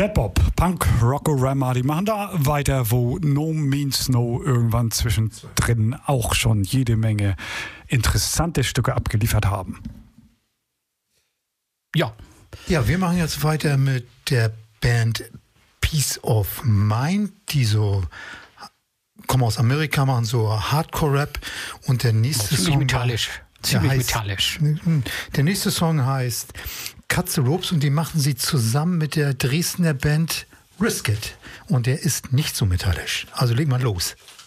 Dead-Bop, Punk, Rockorama, die machen da weiter, wo No Means No irgendwann zwischendrin auch schon jede Menge interessante Stücke abgeliefert haben. Ja. Ja, wir machen jetzt weiter mit der Band Peace of Mind, die kommen aus Amerika, machen so Hardcore-Rap und der nächste Song... metallisch. Ziemlich metallisch. Der nächste Song heißt Cut the Ropes und die machen sie zusammen mit der Dresdner Band Risk It. Und der ist nicht so metallisch. Also leg mal los.